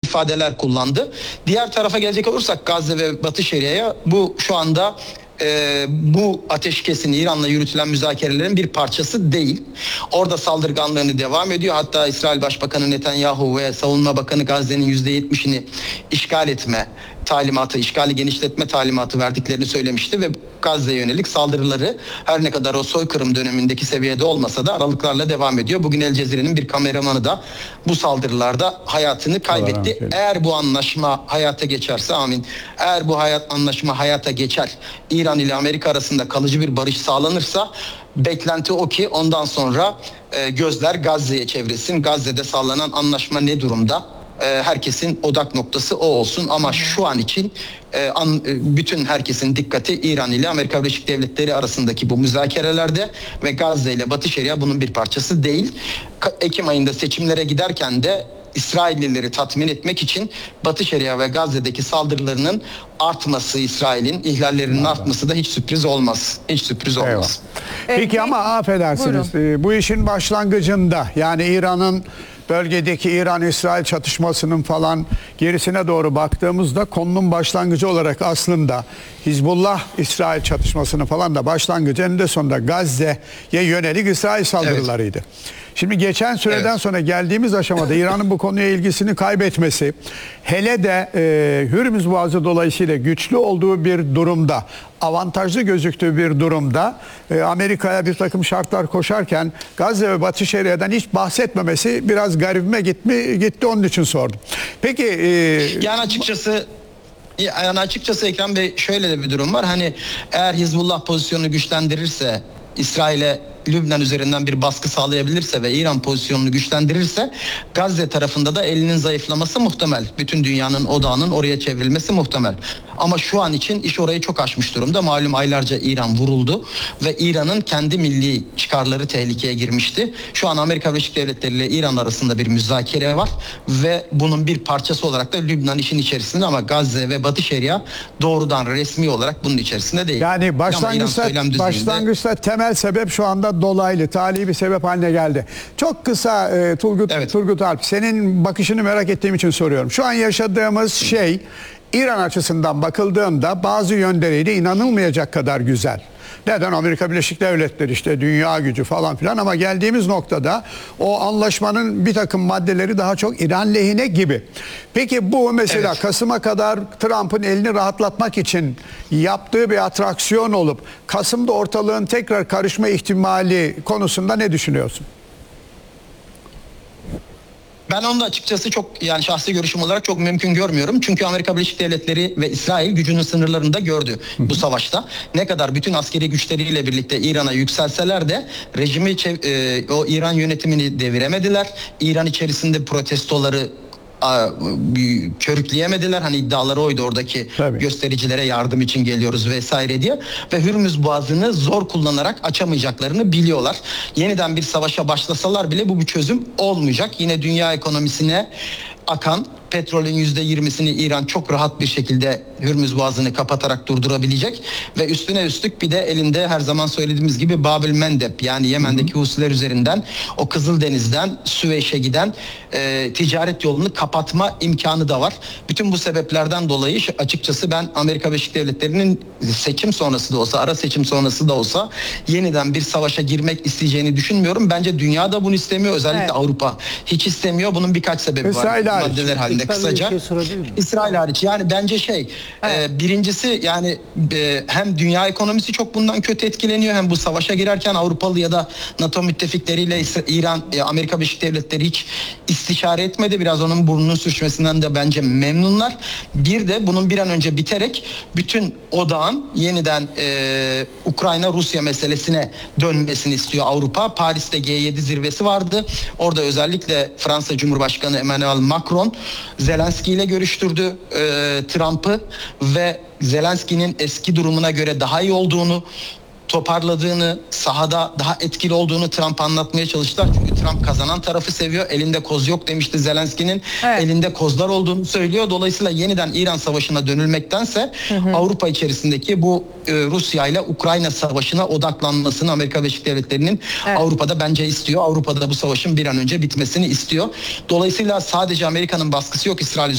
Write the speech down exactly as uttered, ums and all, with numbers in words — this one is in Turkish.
ifadeler kullandı. Diğer tarafa gelecek olursak Gazze ve Batı Şeria'ya, bu şu anda Ee, bu ateşkesin, İran'la yürütülen müzakerelerin bir parçası değil. Orada saldırganlığını devam ediyor. Hatta İsrail Başbakanı Netanyahu ve Savunma Bakanı Gazze'nin yüzde yetmişini işgal etme talimatı, işgali genişletme talimatı verdiklerini söylemişti ve Gazze'ye yönelik saldırıları her ne kadar o soykırım dönemindeki seviyede olmasa da aralıklarla devam ediyor. Bugün El Cezire'nin bir kameramanı da bu saldırılarda hayatını kaybetti. Allah Eğer bu anlaşma hayata geçerse, amin. Eğer bu hayat anlaşma hayata geçer, İran ile Amerika arasında kalıcı bir barış sağlanırsa, beklenti o ki ondan sonra e, gözler Gazze'ye çevrilsin. Gazze'de sağlanan anlaşma ne durumda? Herkesin odak noktası o olsun ama şu an için bütün herkesin dikkati İran ile Amerika Birleşik Devletleri arasındaki bu müzakerelerde ve Gazze ile Batı Şeria bunun bir parçası değil. Ekim ayında seçimlere giderken de İsraillileri tatmin etmek için Batı Şeria ve Gazze'deki saldırılarının artması, İsrail'in ihlallerinin artması da hiç sürpriz olmaz. Hiç sürpriz olmaz. Eyvallah. Peki ama affedersiniz, Buyurun. bu işin başlangıcında, yani İran'ın bölgedeki İran-İsrail çatışmasının falan gerisine doğru baktığımızda konunun başlangıcı olarak aslında Hizbullah-İsrail çatışmasının falan da başlangıcı eninde sonunda Gazze'ye yönelik İsrail saldırılarıydı. Evet. Şimdi geçen süreden evet. sonra geldiğimiz aşamada İran'ın bu konuya ilgisini kaybetmesi, hele de e, Hürmüz Boğazı dolayısıyla güçlü olduğu bir durumda, avantajlı gözüktüğü bir durumda e, Amerika'ya bir takım şartlar koşarken Gazze ve Batı Şeria'dan hiç bahsetmemesi biraz garibime gitti, gitti onun için sordum. Peki e, yani açıkçası yani açıkçası Ekrem Bey, şöyle de bir durum var. Hani eğer Hizbullah pozisyonunu güçlendirirse, İsrail'e Lübnan üzerinden bir baskı sağlayabilirse ve İran pozisyonunu güçlendirirse, Gazze tarafında da elinin zayıflaması muhtemel. Bütün dünyanın odağının oraya çevrilmesi muhtemel. Ama şu an için iş orayı çok aşmış durumda. Malum aylarca İran vuruldu ve İran'ın kendi milli çıkarları tehlikeye girmişti. Şu an Amerika Birleşik Devletleri ile İran arasında bir müzakere var ve bunun bir parçası olarak da Lübnan işin içerisinde, ama Gazze ve Batı Şeria doğrudan resmi olarak bunun içerisinde değil. Yani başlangıçta, başlangıçta temel sebep şu anda dolaylı, tali bir sebep haline geldi. Çok kısa e, Turgut, evet. Turgut Alp, senin bakışını merak ettiğim için soruyorum. Şu an yaşadığımız şey İran açısından bakıldığında bazı yönleriyle inanılmayacak kadar güzel. Neden? Amerika Birleşik Devletleri, işte dünya gücü falan filan, ama geldiğimiz noktada o anlaşmanın bir takım maddeleri daha çok İran lehine gibi. Peki bu mesela evet. Kasım'a kadar Trump'ın elini rahatlatmak için yaptığı bir atraksiyon olup Kasım'da ortalığın tekrar karışma ihtimali konusunda ne düşünüyorsun? Ben onu da açıkçası çok, yani şahsi görüşüm olarak çok mümkün görmüyorum. Çünkü Amerika Birleşik Devletleri ve İsrail gücünün sınırlarında gördü bu savaşta. Ne kadar bütün askeri güçleriyle birlikte İran'a yükselseler de rejimi, e, o İran yönetimini deviremediler. İran içerisinde protestoları körükleyemediler. Hani iddiaları oydu oradaki Tabii. göstericilere yardım için geliyoruz vesaire diye. Ve Hürmüz Boğazı'nı zor kullanarak açamayacaklarını biliyorlar. Yeniden bir savaşa başlasalar bile bu bir çözüm olmayacak. Yine dünya ekonomisine akan petrolün yüzde yirmisini İran çok rahat bir şekilde Hürmüz Boğazı'nı kapatarak durdurabilecek ve üstüne üstlük bir de elinde her zaman söylediğimiz gibi Bab-ül Mendeb, yani Yemen'deki Husiler üzerinden o Kızıldeniz'den Süveyş'e giden e, ticaret yolunu kapatma imkanı da var. Bütün bu sebeplerden dolayı açıkçası ben Amerika Birleşik Devletleri'nin seçim sonrası da olsa, ara seçim sonrası da olsa yeniden bir savaşa girmek isteyeceğini düşünmüyorum. Bence dünya da bunu istemiyor. Özellikle evet. Avrupa hiç istemiyor. Bunun birkaç sebebi İsrail var. Maddeler halinde kısaca. Şey İsrail hariç. Yani bence şey evet. e, birincisi yani e, hem dünya ekonomisi çok bundan kötü etkileniyor, hem bu savaşa girerken Avrupalı ya da NATO müttefikleriyle İran, e, Amerika Birleşik Devletleri hiç istişare etmedi. Biraz onun burnunun sürçmesinden de bence memnunlar. Bir de bunun bir an önce biterek bütün odağın yeniden e, Ukrayna-Rusya meselesine dönmesini istiyor Avrupa. Paris'te G yedi zirvesi vardı. Orada özellikle Fransa Cumhurbaşkanı Emmanuel Macron Zelenski ile görüştürdü e, Trump'ı ve Zelenski'nin eski durumuna göre daha iyi olduğunu, toparladığını, sahada daha etkili olduğunu Trump anlatmaya çalıştılar. Çünkü Trump kazanan tarafı seviyor. Elinde koz yok demişti Zelenski'nin. Evet. Elinde kozlar olduğunu söylüyor. Dolayısıyla yeniden İran Savaşı'na dönülmektense hı hı. Avrupa içerisindeki bu e, Rusya ile Ukrayna Savaşı'na odaklanmasını Amerika Birleşik Devletleri'nin evet. Avrupa'da bence istiyor. Avrupa'da bu savaşın bir an önce bitmesini istiyor. Dolayısıyla sadece Amerika'nın baskısı yok İsrail